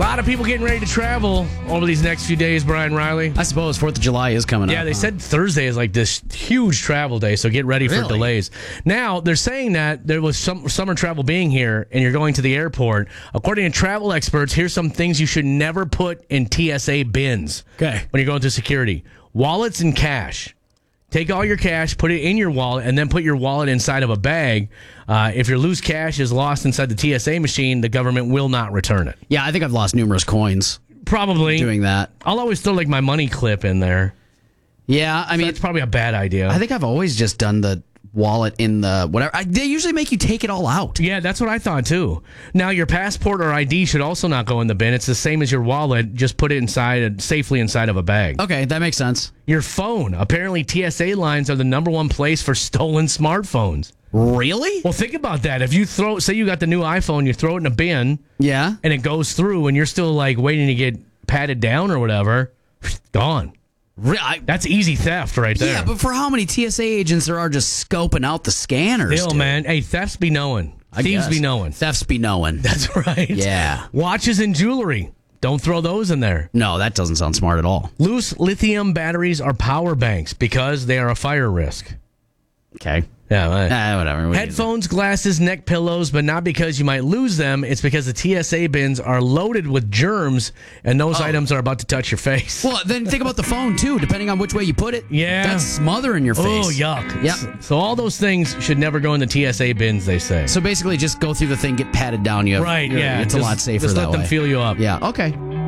lot of people getting ready to travel over these next few days, Brian Riley. I suppose 4th of July is coming up. Yeah, they said Thursday is like this huge travel day, so get ready for delays. Now, they're saying that there was some summer travel being here, and you're going to the airport. According to travel experts, here's some things you should never put in TSA bins when you're going through security. Wallets and cash. Take all your cash, put it in your wallet, and then put your wallet inside of a bag. If your loose cash is lost inside the TSA machine, the government will not return it. Yeah, I think I've lost numerous coins. Probably. Doing that. I'll always throw like my money clip in there. Yeah, I mean, it's probably a bad idea. I think I've always just done the wallet in the whatever. They usually make you take it all out. Yeah, that's what I thought too. Now, your passport or ID should also not go in the bin. It's the same as your wallet. Just put it safely inside of a bag. Okay, that makes sense. Your phone. Apparently, TSA lines are the number one place for stolen smartphones. Really? Well, think about that. If you say you got the new iPhone, you throw it in a bin, yeah, and it goes through, and you're still like waiting to get patted down or whatever, gone. That's easy theft right there. Yeah, but for how many TSA agents there are just scoping out the scanners? Still, man. Hey, thefts be knowing. Thieves be knowing. Thefts be knowing. That's right. Yeah. Watches and jewelry. Don't throw those in there. No, that doesn't sound smart at all. Loose lithium batteries are power banks because they are a fire risk. Okay. Yeah, whatever. Headphones, glasses, neck pillows, but not because you might lose them. It's because the TSA bins are loaded with germs, and those items are about to touch your face. Well, then think about the phone, too, depending on which way you put it. Yeah. That's smothering your face. Oh, yuck. Yep. So all those things should never go in the TSA bins, they say. So basically just go through the thing, get patted down. Right, yeah. It's a lot safer just that way. let them feel you up. Yeah, okay.